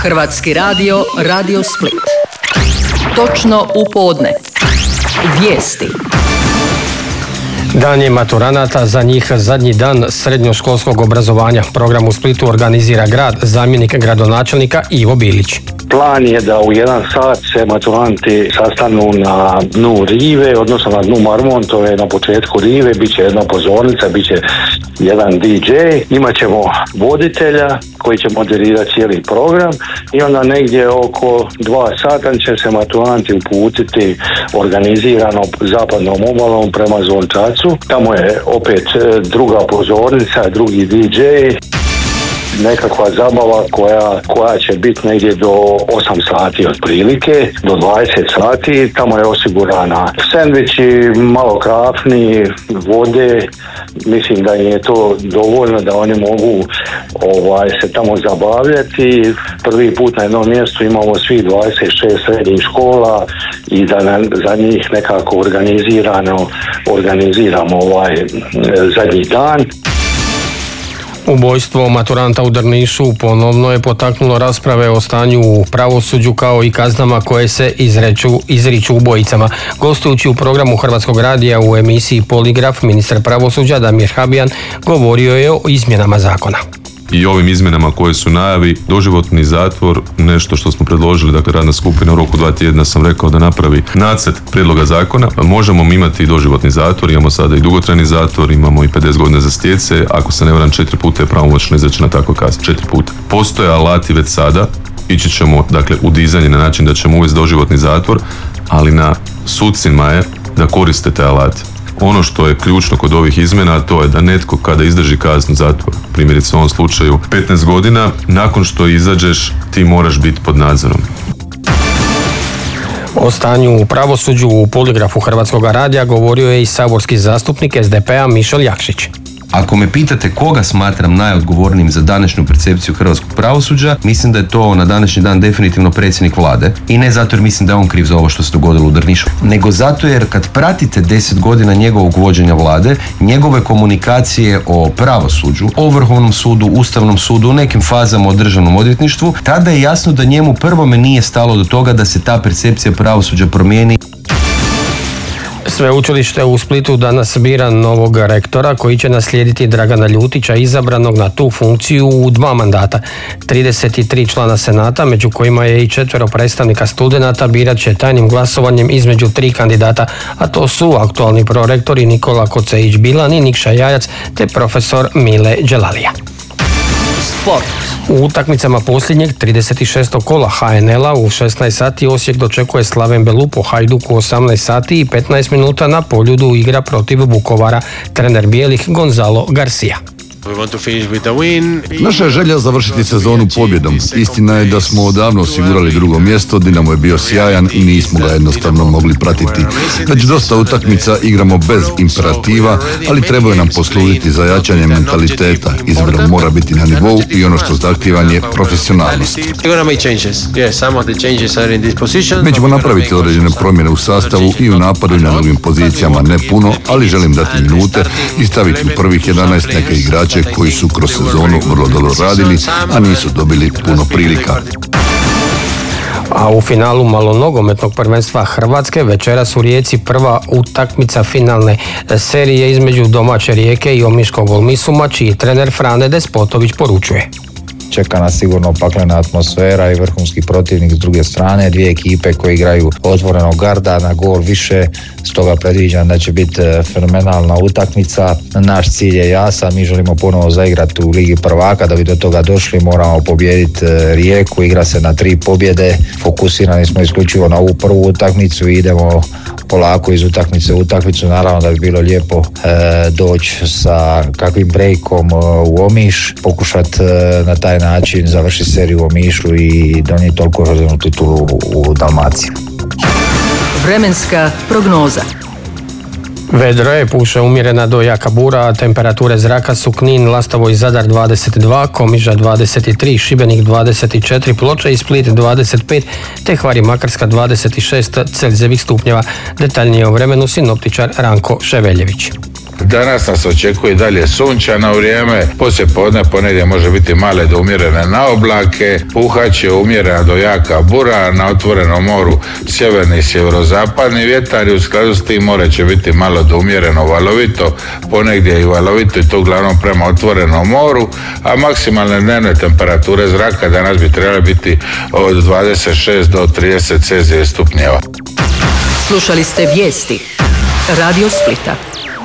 Hrvatski radio, Radio Split. Točno u podne. Vijesti. Dan je maturanata, za njih zadnji dan srednjoškolskog obrazovanja. Program u Splitu organizira grad, zamjenik gradonačelnika Ivo Bilić. Plan je da u 1 sat se maturanti sastanu na dnu rive, odnosno na dnu Marmontove, na početku rive, bit će jedna pozornica, bit će jedan DJ, imat ćemo voditelja koji će moderirati cijeli program i onda negdje oko 2 sata će se maturanti uputiti organizirano zapadnom obalom prema Zvončacu. Tamo je opet druga pozornica, drugi DJ, nekakva zabava koja će biti negdje do 8 sati otprilike, do 20 sati. Tamo je osigurana sendviči, malo krafni, vode. Mislim da je to dovoljno da oni mogu se tamo zabavljati. Prvi put na jednom mjestu imamo svih 26 srednjih škola i da za njih nekako organiziramo zadnji dan. Ubojstvo maturanta u Drnišu ponovno je potaknulo rasprave o stanju u pravosuđu kao i kaznama koje se izriču ubojicama. Gostujući u programu Hrvatskog radija u emisiji Poligraf, ministar pravosuđa Damir Habijan govorio je o izmjenama zakona. I ovim izmjenama koje su najavi, doživotni zatvor, nešto što smo predložili, dakle radna skupina u roku 2 tjedna sam rekao da napravi nacrt prijedloga zakona. Možemo imati i doživotni zatvor, imamo sada i dugotrajni zatvor, imamo i 50 godina za stjece, ako se ne varam 4 puta je pravomoćno izrečena takva kazna, 4 puta. Postoje alati već sada, ići ćemo dakle u dizanje na način da ćemo uvesti doživotni zatvor, ali na sucima je da koriste te alate. Ono što je ključno kod ovih izmjena, to je da netko kada izdrži kaznu zatvora, primjerice u ovom slučaju 15 godina, nakon što izađeš ti moraš biti pod nadzorom. O stanju u pravosuđu u Poligrafu Hrvatskog radija govorio je i saborski zastupnik SDP-a Mišel Jakšić. Ako me pitate koga smatram najodgovornijim za današnju percepciju hrvatskog pravosuđa, mislim da je to na današnji dan definitivno predsjednik vlade. I ne zato jer mislim da je on kriv za ovo što se dogodilo u Drnišu, nego zato jer kad pratite 10 godina njegovog vođenja vlade, njegove komunikacije o pravosuđu, o Vrhovnom sudu, Ustavnom sudu, u nekim fazama o državnom odvjetništvu, tada je jasno da njemu prvome nije stalo do toga da se ta percepcija pravosuđa promijeni. Sveučilište u Splitu danas bira novog rektora koji će naslijediti Dragana Ljutića, izabranog na tu funkciju u 2 mandata. 33 člana senata, među kojima je i 4 predstavnika studenata, birat će tajnim glasovanjem između 3 kandidata, a to su aktualni prorektori Nikola Kocejić-Bilan i Nikša Jajac te profesor Mile Đelalija. Sport. U utakmicama posljednjeg 36. kola HNL-a u 16 sati Osijek dočekuje Slaven Belupo, Hajduk u 18 sati i 15 minuta na Poljudu igra protiv Vukovara. Trener bijelih Gonzalo Garcia. Naša je želja završiti sezonu pobjedom. Istina je da smo odavno osigurali drugo mjesto, Dinamo je bio sjajan i nismo ga jednostavno mogli pratiti. Već dosta utakmica igramo bez imperativa, ali trebaju nam poslužiti za jačanje mentaliteta. Izbor mora biti na nivou i ono što zahtijeva je profesionalnost. Mi ćemo napraviti određene promjene u sastavu i u napadu i na drugim pozicijama, ne puno, ali želim dati minute i staviti u prvih 11 neke igrače koji su kroz sezonu vrlo dobro radili, a nisu dobili puno prilika. A u finalu malonogometnog prvenstva Hrvatske večeras u Rijeci prva utakmica finalne serije između domaće Rijeke i omiškog Olmisuma, čiji trener Frane Despotović poručuje. Čeka nas sigurno paklena atmosfera i vrhunski protivnik s druge strane, 2 ekipe koje igraju otvorenog garda na gol više, stoga predviđam da će biti fenomenalna utakmica. Naš cilj je jasan, mi želimo ponovo zaigrati u Ligi prvaka, da bi do toga došli moramo pobijediti Rijeku, igra se na 3 pobjede, fokusirani smo isključivo na ovu prvu utakmicu i idemo polako iz utakmice u utakmicu. Naravno da bi bilo lijepo doći sa kakvim breakom u Omiš, pokušati na taj način završiti seriju u Omišu i donijeti toliko željenu titulu u Dalmaciji. Vremenska prognoza. Vedro je, puše umjerena do jaka bura, a temperature zraka su Knin, Lastovo i Zadar 22, Komiža 23, Šibenik 24, Ploče i Split 25, te Hvar i Makarska 26 Celzijevih stupnjeva. Detaljnije o vremenu sinoptičar Ranko Ševeljević. Danas nas očekuje dalje sunčano vrijeme, poslije podne ponegdje može biti male do umjerene naoblake, puhaće umjerena do jaka bura, na otvorenom moru sjeverni i sjeverozapadni vjetar i u skladu s tim more će biti malo do umjereno valovito, ponegdje i valovito i to uglavnom prema otvorenom moru, a maksimalne dnevne temperature zraka danas bi trebale biti od 26 do 30 Celzijevih stupnjeva. Slušali ste vijesti Radio Splita.